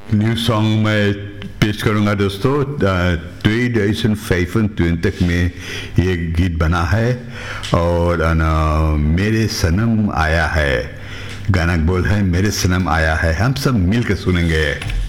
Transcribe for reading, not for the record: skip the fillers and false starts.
New song मैं पेश करूंगा दोस्तों। 2025 में ये गीत बना है और मेरे सनम आया है, गाना बोल है मेरे सनम आया है। हम सब मिल के सुनेंगे।